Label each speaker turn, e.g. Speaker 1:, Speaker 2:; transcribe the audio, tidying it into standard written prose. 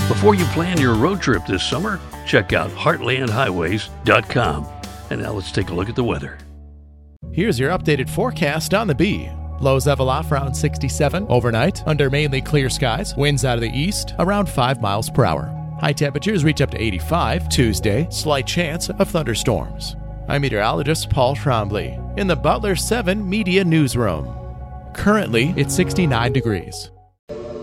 Speaker 1: Before you plan your road trip this summer, check out heartlandhighways.com. And now let's take a look at the weather.
Speaker 2: Here's your updated forecast on the Bee. Lows level off around 67 overnight, under mainly clear skies. Winds out of the east around 5 miles per hour. High temperatures reach up to 85 Tuesday. Slight chance of thunderstorms. I'm meteorologist Paul Trombley in the Butler 7 Media Newsroom. Currently, it's 69 degrees.